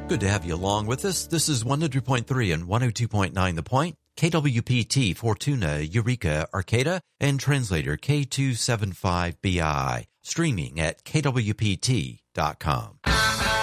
Good to have you along with us. This is 100.3 and 102.9 The Point, KWPT, Fortuna, Eureka, Arcata, and translator K275BI, streaming at kwpt.com.